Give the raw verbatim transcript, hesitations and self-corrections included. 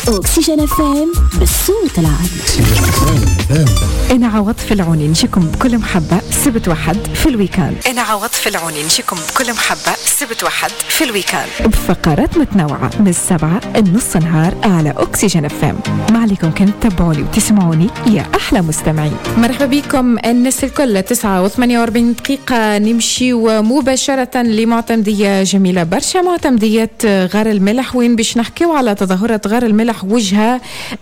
أوكسجين اف ام بالصوت العالي. أنا عوض في العوني نجيكم بكل محبة سبت واحد في الويكاند. أنا عوض في العوني نجيكم بكل محبة سبت واحد في الويكاند بفقرات متنوعة من السبعة النص نهار على أوكسجين اف ام. ما عليكم كنت تتابعوني وتسمعوني يا أحلى مستمعين. مرحبا بكم الناس الكل. تسعة وثمانية وأربعين دقيقة نمشي ومباشرة لمعتمدية جميلة برشا، معتمدية غار الملح، وين باش نحكيو على تظاهرة غار الملح وجهة